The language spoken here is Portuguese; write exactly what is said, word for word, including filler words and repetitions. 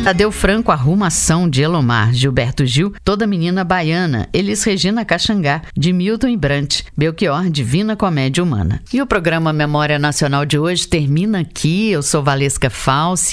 Tadeu Franco, Arrumação, de Elomar. Gilberto Gil, Toda Menina Baiana. Elis Regina, Caxangá, de Milton e Brant. Belchior, Divina Comédia Humana. E o programa Memória Nacional de hoje termina aqui. Eu sou Valesca Falsi.